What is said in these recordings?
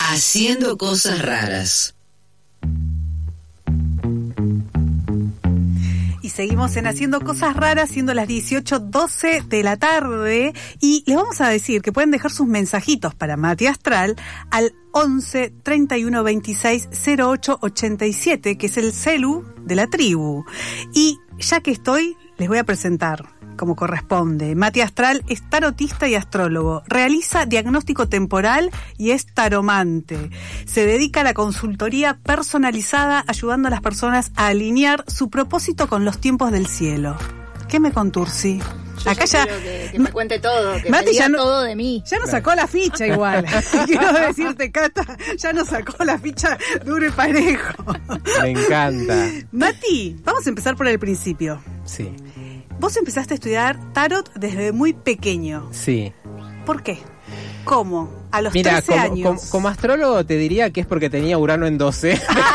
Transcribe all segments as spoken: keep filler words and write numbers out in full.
Haciendo cosas raras. Y seguimos en Haciendo Cosas Raras, siendo las dieciocho doce de la tarde. Y les vamos a decir que pueden dejar sus mensajitos para Mati Astral al once, treinta y uno, veintiséis, cero ocho, ochenta y siete, que es el celu de la tribu. Y ya que estoy, les voy a presentar como corresponde. Mati Astral es tarotista y astrólogo. Realiza diagnóstico temporal y es taromante. Se dedica a la consultoría personalizada, ayudando a las personas a alinear su propósito con los tiempos del cielo. ¿Qué me contursi? Yo Acá ya, ya que, que me cuente todo, que Mati me diga ya no, todo de mí. Ya nos sacó la ficha igual. Quiero decirte, Cata, ya nos sacó la ficha duro y parejo. Me encanta. Mati, vamos a empezar por el principio. Sí. Vos empezaste a estudiar tarot desde muy pequeño. Sí. ¿Por qué? ¿Cómo? A los Mira, trece como, años. Como, como astrólogo te diría que es porque tenía Urano en doce.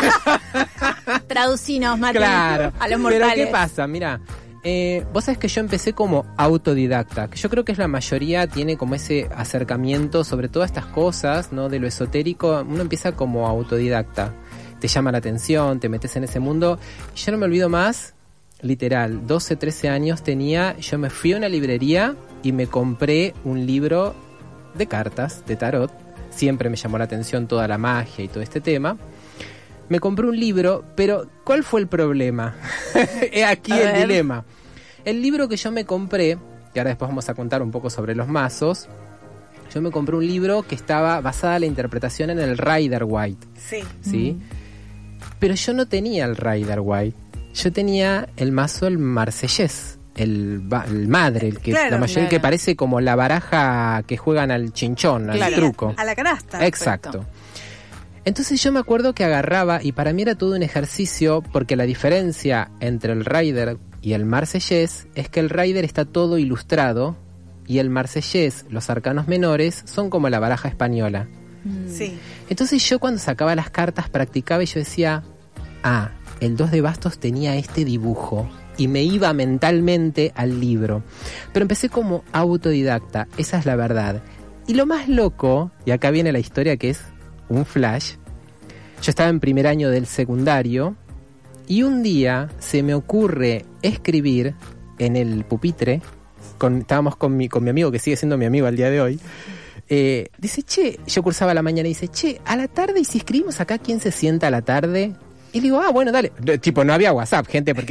Traducinos, Mati, claro. A los mortales. Pero ¿qué pasa? Mira, eh, vos sabés que yo empecé como autodidacta, que yo creo que es la mayoría tiene como ese acercamiento sobre todas estas cosas, ¿no? De lo esotérico, uno empieza como autodidacta. Te llama la atención, te metes en ese mundo. Y yo no me olvido más. Literal, doce, trece años tenía, yo me fui a una librería y me compré un libro de cartas, de tarot. Siempre me llamó la atención toda la magia y todo este tema. Me compré un libro, pero ¿cuál fue el problema? He aquí a el ver. dilema. El libro que yo me compré, que ahora después vamos a contar un poco sobre los mazos, yo me compré un libro que estaba basada la interpretación en el Rider-Waite. Sí. ¿Sí? Mm. Pero yo no tenía el Rider-Waite. Yo tenía el mazo, el marsellés, el, el madre, el que claro, la mayoría claro. que parece como la baraja que juegan al chinchón, al claro, truco. A la canasta. Exacto. Perfecto. Entonces yo me acuerdo que agarraba, y para mí era todo un ejercicio, porque la diferencia entre el Rider y el marsellés es que el Rider está todo ilustrado, y el marsellés, los arcanos menores, son como la baraja española. Sí. Entonces yo cuando sacaba las cartas practicaba y yo decía, ah, el dos de bastos tenía este dibujo, y me iba mentalmente al libro. Pero empecé como autodidacta, esa es la verdad. Y lo más loco, y acá viene la historia que es un flash, yo estaba en primer año del secundario, y un día se me ocurre escribir en el pupitre, con, estábamos con mi, con mi amigo, que sigue siendo mi amigo al día de hoy, eh, dice, che, yo cursaba a la mañana y dice, che, a la tarde, ¿y si escribimos acá quién se sienta a la tarde? Y le digo, ah, bueno, dale. Tipo, no había WhatsApp, gente, porque...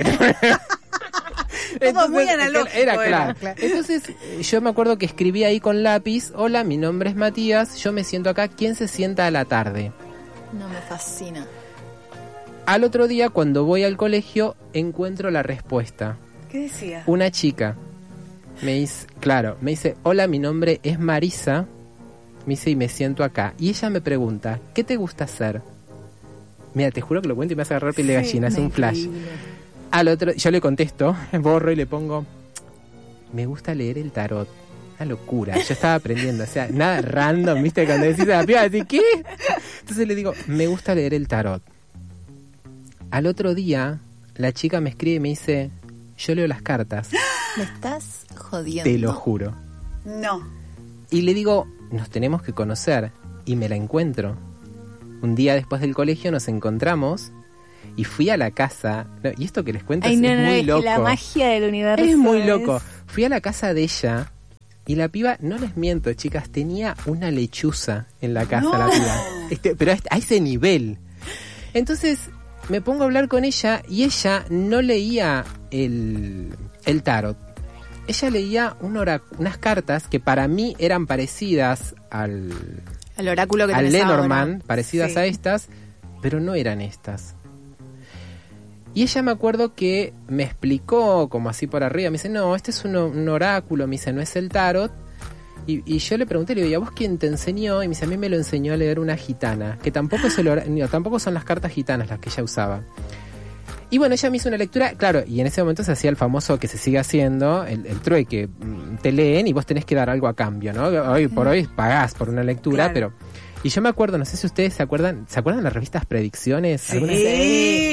Todo muy analógico. Era claro. claro. Entonces, yo me acuerdo que escribí ahí con lápiz, hola, mi nombre es Matías, yo me siento acá, ¿quién se sienta a la tarde? No, me fascina. Al otro día, cuando voy al colegio, encuentro la respuesta. ¿Qué decía? Una chica me dice, claro, me dice, hola, mi nombre es Marisa, me dice, y me siento acá. Y ella me pregunta, ¿qué te gusta hacer? Mira, te juro que lo cuento y me hace agarrar piel de gallina, sí, es un flash. Al otro, yo le contesto, borro y le pongo, me gusta leer el tarot. Una locura, yo estaba aprendiendo, o sea, nada random, ¿viste? Cuando decís a la piba, decís, ¿qué? Entonces le digo, me gusta leer el tarot. Al otro día, la chica me escribe y me dice, yo leo las cartas. ¿Me estás jodiendo? Te lo juro. No. Y le digo, nos tenemos que conocer, y me la encuentro. Un día después del colegio nos encontramos y fui a la casa. No, y esto que les cuento Ay, es, no, es no, muy es loco. Que la magia del universo. Es muy es... loco. Fui a la casa de ella y la piba, no les miento, chicas, tenía una lechuza en la casa, no. la piba. Este, pero a ese nivel. Entonces me pongo a hablar con ella y ella no leía el, el tarot. Ella leía un orac- unas cartas que para mí eran parecidas al... Al oráculo que al tenés Lenormand, ahora. parecidas Sí. a estas, pero no eran estas. Y ella me acuerdo que me explicó, como así por arriba, me dice, no, este es un, un oráculo, me dice, no es el tarot. Y, y yo le pregunté, le digo, ¿y a vos quién te enseñó? Y me dice, a mí me lo enseñó a leer una gitana, que tampoco, es el ora- no, tampoco son las cartas gitanas las que ella usaba. Y bueno, ella me hizo una lectura, claro, y en ese momento se hacía el famoso que se sigue haciendo, el, el trueque, te leen y vos tenés que dar algo a cambio, ¿no? Hoy por hoy pagás por una lectura, Claro. pero... Y yo me acuerdo, no sé si ustedes se acuerdan, ¿se acuerdan de las revistas Predicciones? Sí. ¿Alguna? Sí.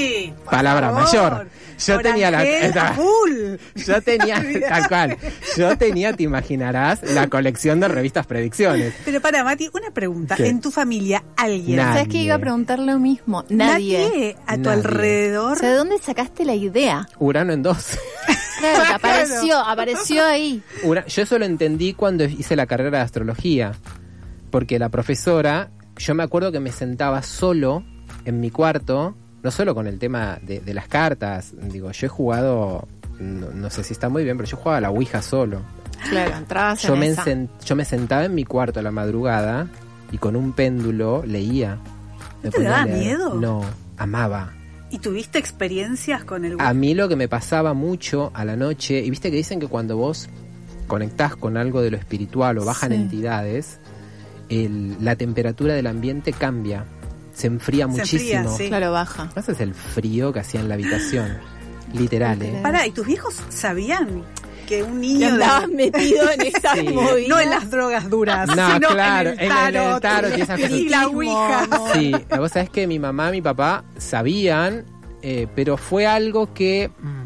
palabra mayor. Yo tenía la... Esta, full. Yo tenía, tal cual, yo tenía, te imaginarás, la colección de revistas Predicciones. Pero para, Mati, una pregunta. ¿Qué? ¿En tu familia alguien? Nadie. ¿Sabes que iba a preguntar lo mismo? Nadie. ¿Nadie a tu Nadie. alrededor? O sea, ¿de dónde sacaste la idea? Urano en dos. Claro, que apareció, apareció ahí. Ura- yo eso lo entendí cuando hice la carrera de astrología. Porque la profesora, yo me acuerdo que me sentaba solo en mi cuarto, no solo con el tema de, de las cartas. Digo, yo he jugado, no, no sé si está muy bien, pero yo jugaba a la Ouija solo. Claro, entrabas Yo en me, esa. sen- yo me sentaba en mi cuarto a la madrugada y con un péndulo leía. Me ¿No te ponía a daba leer. miedo? No, amaba. ¿Y tuviste experiencias con el A mí lo que me pasaba mucho a la noche, y viste que dicen que cuando vos conectás con algo de lo espiritual o bajan Sí. entidades, el- la temperatura del ambiente cambia, se enfría Se muchísimo. enfría, sí. Claro, baja. Ese es el frío que hacía en la habitación, literal, ¿eh? Pará, ¿y tus viejos sabían que un Que niño andabas de... metido en esa Sí. movida. No en las drogas duras, No, sino claro, en el en el- tarot, el tarot y esas cosas. y la Ouija. Sí, vos sabés que mi mamá y mi papá sabían, eh, pero fue algo que mm,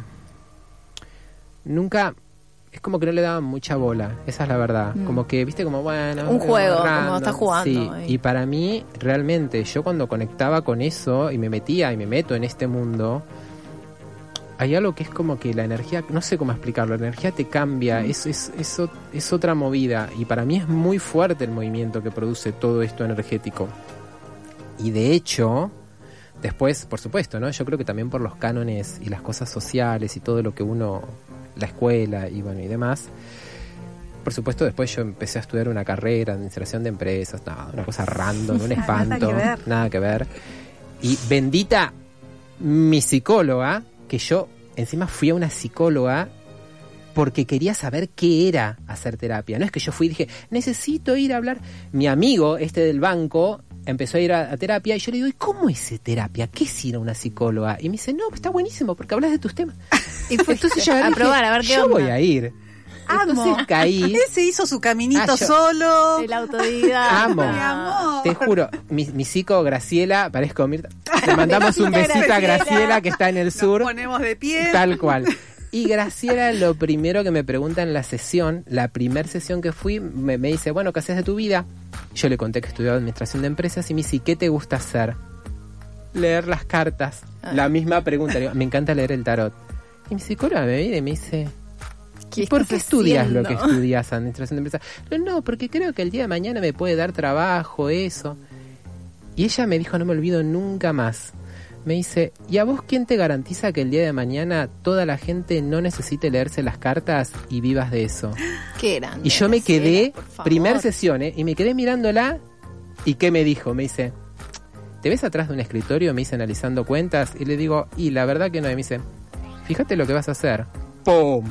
nunca, es como que no le daban mucha bola, esa es la verdad. Mm. Como que, viste, como bueno... Un juego, random. como estás jugando Sí, ahí. y para mí, realmente, yo cuando conectaba con eso y me metía y me meto en este mundo, hay algo que es como que la energía, no sé cómo explicarlo, la energía te cambia, es, es, es, o- es otra movida, y para mí es muy fuerte el movimiento que produce todo esto energético. Y de hecho, después, por supuesto, ¿no? Yo creo que también por los cánones y las cosas sociales y todo lo que uno, la escuela y bueno y demás, por supuesto después yo empecé a estudiar una carrera de administración de empresas, nada, una cosa random, un espanto, Nada que ver. nada que ver. Y bendita mi psicóloga, que yo encima fui a una psicóloga porque quería saber qué era hacer terapia. No es que yo fui y dije, necesito ir a hablar. Mi amigo, este del banco, empezó a ir a, a terapia y yo le digo, ¿y cómo es terapia? ¿Qué es ir a una psicóloga? Y me dice, no, está buenísimo porque hablas de tus temas. Y fuiste Entonces yo a dije, probar, a ver qué yo onda. voy a ir. Amo. Entonces caí. Él se hizo su caminito Ah, yo- solo. El autodidacta. Amo. Mi amor. Te juro, mi, mi psico Graciela, parezco Mirta. Le mandamos un Besito, besito a Graciela. Graciela que está en el sur. Nos ponemos de pie. Tal cual. Y Graciela lo primero que me pregunta en la sesión, la primer sesión que fui, me, me dice, bueno, ¿qué haces de tu vida? Yo le conté que estudiaba administración de empresas y me dice, ¿qué te gusta hacer? Leer las cartas. Ah. La misma pregunta. Le digo, me encanta leer el tarot. Y mi psicóloga me viene y me dice, ¿Qué ¿y por estás qué estudias lo que haciendo? estudias administración de empresas? Le digo, no, porque creo que el día de mañana me puede dar trabajo, eso. Y ella me dijo, no me olvido nunca más. Me dice, ¿y a vos quién te garantiza que el día de mañana toda la gente no necesite leerse las cartas y vivas de eso? Qué grande. Y yo me quedé, Graciela, por favor. primer sesión, ¿eh? Y me quedé mirándola. ¿Y qué me dijo? Me dice, ¿te ves atrás de un escritorio? Me dice, analizando cuentas. Y le digo, y la verdad que no. Y me dice, fíjate lo que vas a hacer. ¡Pum!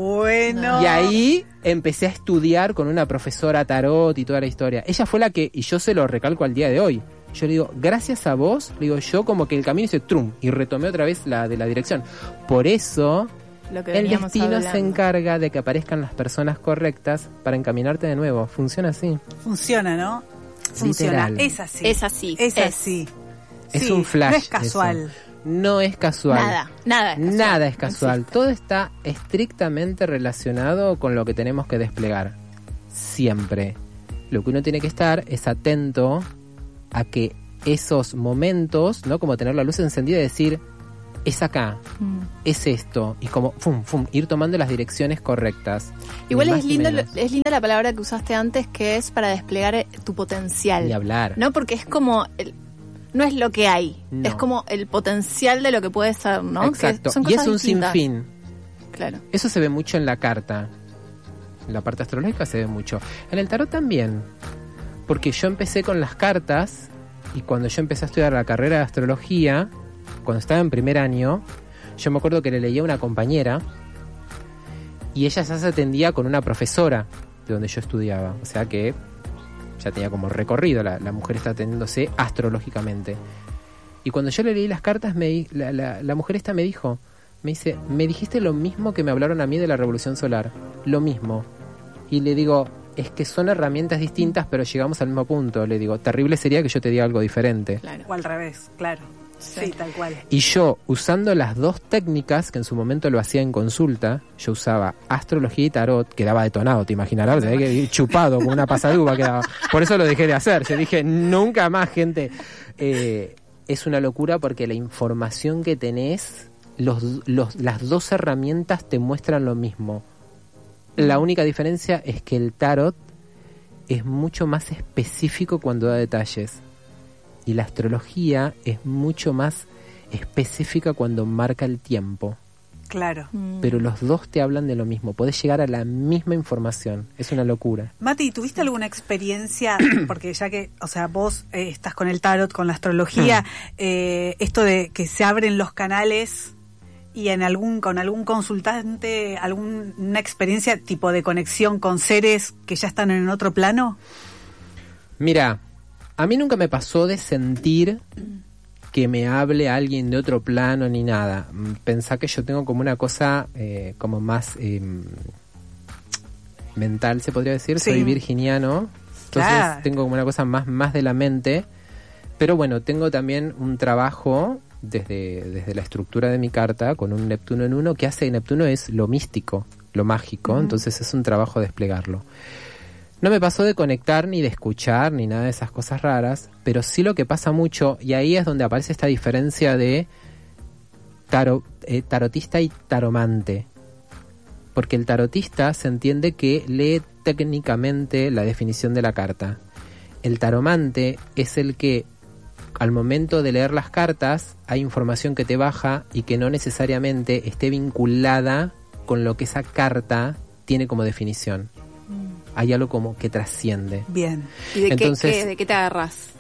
Bueno. Y ahí empecé a estudiar con una profesora tarot y toda la historia. Ella fue la que, y yo se lo recalco al día de hoy, yo le digo, gracias a vos, le digo, yo como que el camino hice trum y retomé otra vez la de la dirección. Por eso Lo que el veníamos destino hablando. se encarga de que aparezcan las personas correctas para encaminarte de nuevo. Funciona así. Funciona, ¿no? Funciona. Literal. Es así. Es así. Es es. así. Es Sí, un flash. No es casual. eso. No es casual. Nada, nada es casual. Nada es No casual. existe. Todo está estrictamente relacionado con lo que tenemos que desplegar. Siempre. Lo que uno tiene que estar es atento a que esos momentos, ¿no? Como tener la luz encendida y decir, es acá, Mm. es esto. Y como, fum, fum, ir tomando las direcciones correctas. Igual Ni es más ni lindo, menos. es linda la palabra que usaste antes, que es para desplegar eh, tu potencial. Ni hablar. ¿No? Porque es como, el- no es lo que hay, No. es como el potencial de lo que puede ser, ¿no? Exacto. Que son Y es cosas un distintas. sinfín. Claro. Eso se ve mucho en la carta. En la parte astrológica se ve mucho. En el tarot también. Porque yo empecé con las cartas y cuando yo empecé a estudiar la carrera de astrología, cuando estaba en primer año, yo me acuerdo que le leía a una compañera y ella ya se atendía con una profesora de donde yo estudiaba. O sea que ya tenía como recorrido, la, la mujer está atendiéndose astrológicamente. Y cuando yo le leí las cartas, me, di- la, la, la mujer esta me dijo, me dice, me dijiste lo mismo que me hablaron a mí de la revolución solar, lo mismo. Y le digo, es que son herramientas distintas, pero llegamos al mismo punto. Le digo, terrible sería que yo te diga algo diferente. Claro. O al revés, claro. Sí, tal cual. Y yo, usando las dos técnicas, que en su momento lo hacía en consulta, yo usaba astrología y tarot, quedaba detonado, te imaginarás, que chupado como una pasaduba quedaba. Por eso lo dejé de hacer. Yo dije, nunca más, gente. Eh, es una locura porque la información que tenés, los, los, las dos herramientas te muestran lo mismo. La única diferencia es que el tarot es mucho más específico cuando da detalles. Y la astrología es mucho más específica cuando marca el tiempo. Claro. Pero los dos te hablan de lo mismo. Podés llegar a la misma información. Es una locura. Mati, ¿tuviste alguna experiencia? Porque ya que, o sea, vos eh, estás con el tarot, con la astrología, eh, esto de que se abren los canales y en algún con algún consultante, alguna experiencia tipo de conexión con seres que ya están en otro plano. Mira, a mí nunca me pasó de sentir que me hable alguien de otro plano ni nada. Pensá que yo tengo como una cosa eh, como más eh, mental, se podría decir. Sí. Soy virginiano, entonces claro. Tengo como una cosa más, más de la mente. Pero bueno, tengo también un trabajo desde, desde la estructura de mi carta con un Neptuno en uno, que hace Neptuno es lo místico, lo mágico, uh-huh. Entonces es un trabajo desplegarlo. No me pasó de conectar ni de escuchar ni nada de esas cosas raras, pero sí lo que pasa mucho, y ahí es donde aparece esta diferencia de taro, eh, tarotista y taromante. Porque el tarotista se entiende que lee técnicamente la definición de la carta. El taromante es el que al momento de leer las cartas hay información que te baja y que no necesariamente esté vinculada con lo que esa carta tiene como definición. Hay algo como que trasciende. Bien. ¿Y de, Entonces, qué, qué, de qué te agarras?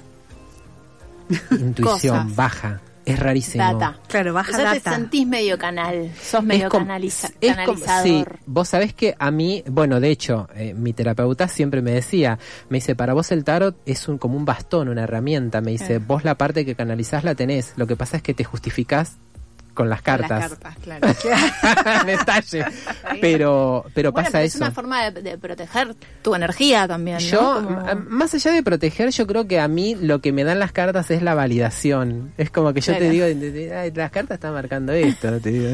Intuición, Cosas. baja. Es rarísimo. Data. Claro, baja o sea, data. te sentís medio canal. Sos medio como, canaliza, es canalizador. Como, sí, vos sabés que a mí, bueno, de hecho, eh, mi terapeuta siempre me decía, me dice, para vos el tarot es un como un bastón, una herramienta. Me dice, eh. vos la parte que canalizás la tenés. Lo que pasa es que te justificás con las cartas. Con las cartas, claro. Detalle. Pero, pero bueno, pasa pero eso. Es una forma de, de proteger tu energía también, ¿no? Yo, Como... m- más allá de proteger, yo creo que a mí lo que me dan las cartas es la validación. Es como que yo claro. te digo, ay, las cartas están marcando esto, te digo,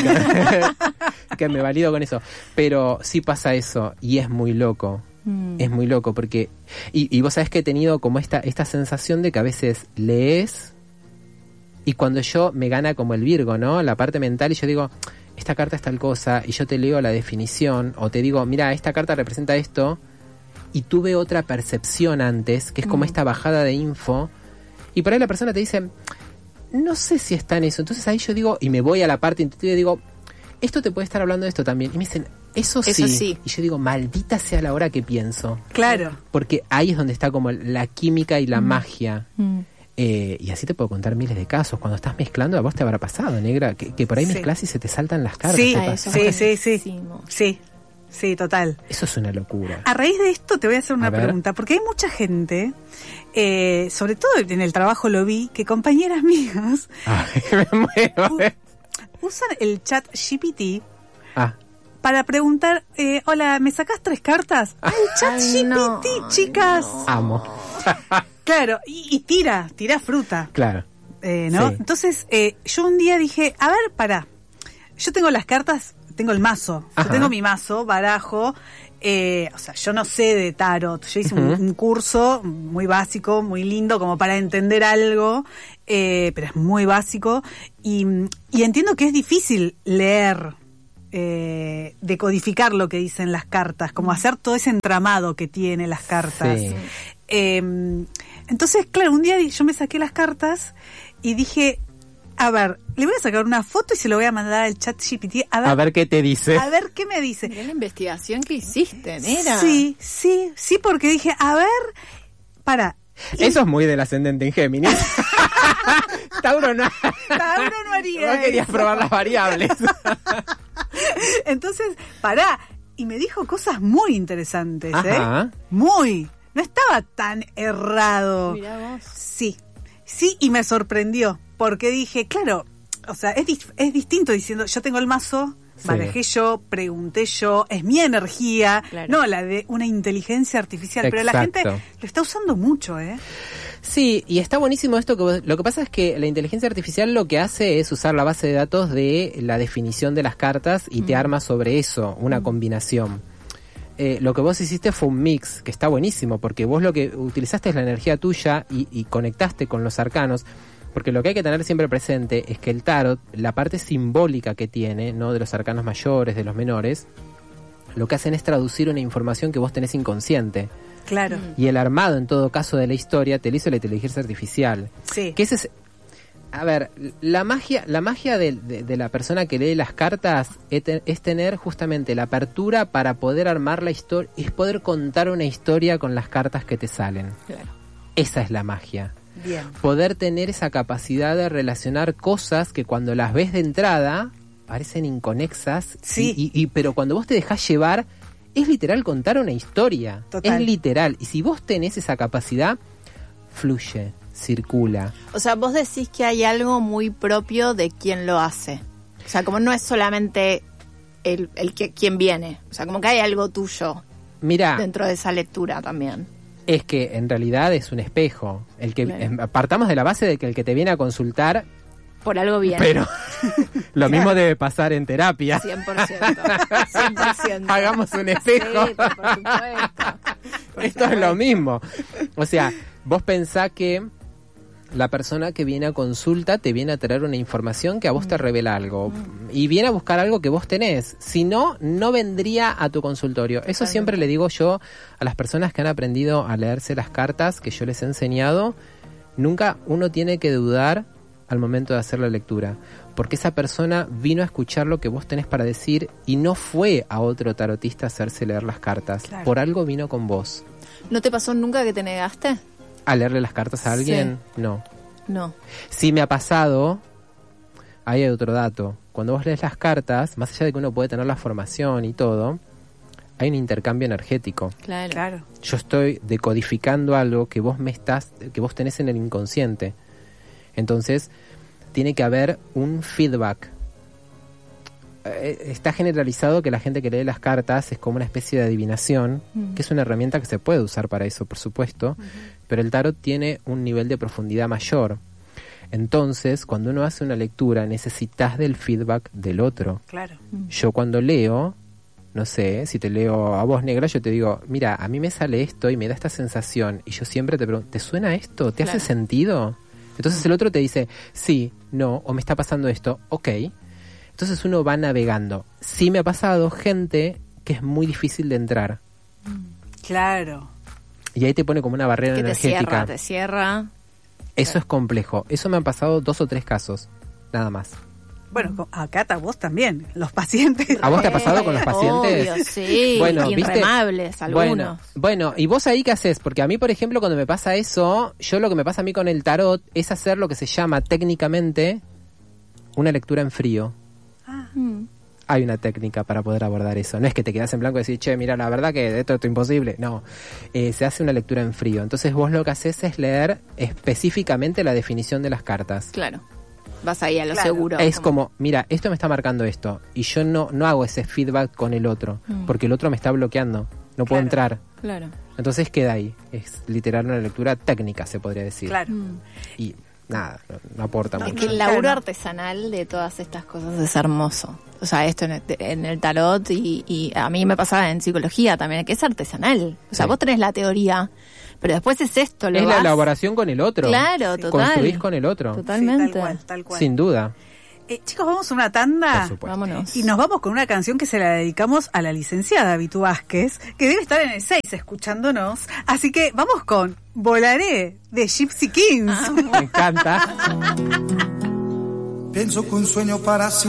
que me valido con eso. Pero sí pasa eso y es muy loco. Mm. Es muy loco porque y, y vos sabés que he tenido como esta esta sensación de que a veces lees y cuando yo me gana como el Virgo, ¿no? La parte mental y yo digo, esta carta es tal cosa y yo te leo la definición o te digo, mira, esta carta representa esto y tuve otra percepción antes, que es como mm. esta bajada de info y por ahí la persona te dice, no sé si está en eso. Entonces ahí yo digo, y me voy a la parte intuitiva y digo, esto te puede estar hablando de esto también. Y me dicen, eso sí. Eso sí. Y yo digo, maldita sea la hora que pienso. Claro. Porque ahí es donde está como la química y la mm. magia. Mm. Eh, y así te puedo contar miles de casos. Cuando estás mezclando, a vos te habrá pasado, negra, que, que por ahí sí. mezclás y se te saltan las cartas. Sí, ¿te sí, sí, sí, sí, sí, sí, total. Eso es una locura. A raíz de esto te voy a hacer una a pregunta, porque hay mucha gente, eh, sobre todo en el trabajo lo vi, que compañeras mías Ay, me muero, eh. usan el chat G P T ah. para preguntar, eh, hola, ¿me sacás tres cartas? Ah, el chat Ay, G P T, no, chicas. No. Amo. Claro, y, y tira, tira fruta. Claro. Eh, ¿no? Sí. Entonces, eh, yo un día dije, a ver, pará. Yo tengo las cartas, tengo el mazo. Ajá. Yo tengo mi mazo, barajo. Eh, o sea, yo no sé de tarot. Yo hice uh-huh. un, un curso muy básico, muy lindo, como para entender algo. Eh, pero es muy básico. Y, y entiendo que es difícil leer, eh, decodificar lo que dicen las cartas, como hacer todo ese entramado que tiene las cartas. Sí. Eh, entonces, claro, un día yo me saqué las cartas y dije, a ver, le voy a sacar una foto y se lo voy a mandar al chat G P T. A ver, a ver qué te dice. A ver qué me dice. Mirá la investigación que hiciste, nena. Sí, sí, sí, porque dije, a ver, para. Eso es muy del ascendente en Géminis. Tauro no. Tauro no haría No querías eso. probar las variables. Entonces, pará. Y me dijo cosas muy interesantes, Ajá. ¿eh? Muy. No estaba tan errado. Mirá vos. Sí, sí, y me sorprendió, porque dije, claro, o sea, es, dis- es distinto diciendo, yo tengo el mazo, sí. manejé yo, pregunté yo, es mi energía, claro. no la de una inteligencia artificial, Exacto. pero la gente lo está usando mucho, ¿eh? Sí, y está buenísimo esto. Que vos, lo que pasa es que la inteligencia artificial lo que hace es usar la base de datos de la definición de las cartas y mm. te arma sobre eso una mm. combinación. Eh, lo que vos hiciste fue un mix, que está buenísimo, porque vos lo que utilizaste es la energía tuya y, y conectaste con los arcanos, porque lo que hay que tener siempre presente es que el tarot, la parte simbólica que tiene, ¿no?, de los arcanos mayores, de los menores, lo que hacen es traducir una información que vos tenés inconsciente. Claro. Y el armado, en todo caso, de la historia te lo hizo la inteligencia artificial. Sí. Que ese es... A ver, la magia la magia de, de, de la persona que lee las cartas es, te, es tener justamente la apertura para poder armar la historia, es poder contar una historia con las cartas que te salen. Claro. Esa es la magia. Bien. Poder tener esa capacidad de relacionar cosas que cuando las ves de entrada parecen inconexas, sí. y, y, y, pero cuando vos te dejás llevar, es literal contar una historia. Total. Es literal. Y si vos tenés esa capacidad, fluye, circula. O sea, vos decís que hay algo muy propio de quien lo hace. O sea, como no es solamente el, el que quien viene. O sea, como que hay algo tuyo. Mirá, dentro de esa lectura también. Es que en realidad es un espejo. El que Claro. partamos de la base de que el que te viene a consultar, Por algo viene. pero lo mismo debe pasar en terapia. cien por ciento. cien por ciento. Hagamos un espejo. Sí, por supuesto. Por Esto es lo supuesto. mismo. O sea, vos pensás que la persona que viene a consulta te viene a traer una información que a vos te revela algo. Y viene a buscar algo que vos tenés. Si no, no vendría a tu consultorio. Eso siempre le digo yo a las personas que han aprendido a leerse las cartas que yo les he enseñado. Nunca uno tiene que dudar al momento de hacer la lectura. Porque esa persona vino a escuchar lo que vos tenés para decir y no fue a otro tarotista a hacerse leer las cartas. Claro. Por algo vino con vos. ¿No te pasó nunca que te negaste? ¿A leerle las cartas a alguien? Sí. No. No. Si me ha pasado, ahí hay otro dato. Cuando vos lees las cartas, más allá de que uno puede tener la formación y todo, hay un intercambio energético. Claro. Claro. Yo estoy decodificando algo que vos me estás, que vos tenés en el inconsciente. Entonces, tiene que haber un feedback. Eh, está generalizado que la gente que lee las cartas es como una especie de adivinación, Mm. que es una herramienta que se puede usar para eso, por supuesto, uh-huh. pero el tarot tiene un nivel de profundidad mayor. Entonces, cuando uno hace una lectura, necesitas del feedback del otro. Claro. Yo cuando leo, no sé, si te leo a vos, negra, yo te digo, mira, a mí me sale esto y me da esta sensación, y yo siempre te pregunto, ¿te suena esto? ¿Te Claro. hace sentido? Entonces el otro te dice, sí, no, o me está pasando esto, ok. Entonces uno va navegando. Sí me ha pasado gente que es muy difícil de entrar. Claro. Y ahí te pone como una barrera Que te energética. cierra, te cierra. Eso es complejo. Eso me han pasado dos o tres casos, nada más. Bueno, co- a Cata, vos también, los pacientes. ¿A vos te ha pasado con los pacientes? Obvio, sí. Bueno, ¿viste? Inremables algunos. Bueno, bueno, ¿y vos ahí qué haces? Porque a mí, por ejemplo, cuando me pasa eso, yo lo que me pasa a mí con el tarot es hacer lo que se llama técnicamente una lectura en frío. Ah, Mm. Hay una técnica para poder abordar eso. No es que te quedas en blanco y decís, che, mira, la verdad que esto es imposible. No, eh, se hace una lectura en frío. Entonces vos lo que haces es leer específicamente la definición de las cartas. Claro. Vas ahí a lo Claro. seguro. Es como, mira, esto me está marcando esto. Y yo no, no hago ese feedback con el otro. Mm. Porque el otro me está bloqueando. No Claro. puedo entrar. Claro. Entonces queda ahí. Es literal una lectura técnica, se podría decir. claro. Mm. Y nada, no, no aporta No, Es mucho. que el laburo Claro. artesanal de todas estas cosas es hermoso. O sea, esto en el, en el tarot y, y a mí me pasaba en psicología también, que es artesanal. O sea, Sí. vos tenés la teoría, pero después es esto, lo Es la vas- elaboración con el otro. Claro, Sí. total. Construís con el otro. Totalmente. Sí, tal cual, tal cual. Sin duda. Eh, chicos, vamos a una tanda. Por supuesto. Vámonos. Y nos vamos con una canción que se la dedicamos a la licenciada Vitu Vázquez, que debe estar en el seis escuchándonos. Así que vamos con Volaré de Gypsy Kings. Ah. Me encanta. Pienso que un sueño para siempre